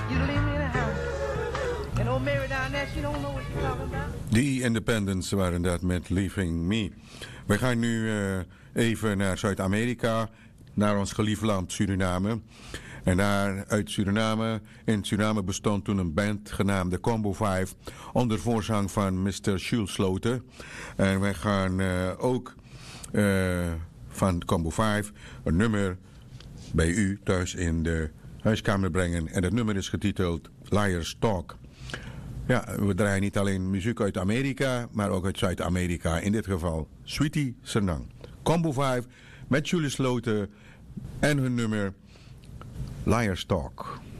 You leave me in the house. And old Mary down there, she don't know what she's talking about. The Independents waren dat met Leaving Me. We gaan nu even naar Zuid-Amerika, naar ons geliefde land Suriname. En daar uit Suriname, in Suriname bestond toen een band genaamd de Combo 5 onder voorzang van Mr. Jules Sloten. En wij gaan ook van Combo 5 een nummer bij u thuis in de huiskamer brengen. En dat nummer is getiteld Liar's Talk. Ja, we draaien niet alleen muziek uit Amerika, maar ook uit Zuid-Amerika. In dit geval Sweetie Sernang. Combo 5 met Jules Sloten en hun nummer Liar's Talk.